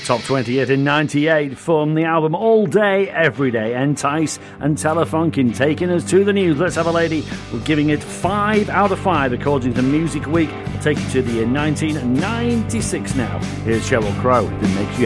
Top 20 hit in 98 from the album All Day, Every Day, Entice and Telefunken. Taking us to the news, let's have a lady. We're giving it 5 out of 5 according to Music Week. We'll take you to the year 1996 now. Here's Sheryl Crow, It Makes You